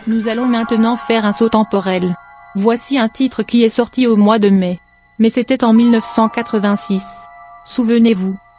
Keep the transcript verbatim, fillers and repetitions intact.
Nous allons maintenant faire un saut temporel. Voici un titre qui est sorti au mois de mai. Mais c'était en mille neuf cent quatre-vingt-six. Souvenez-vous.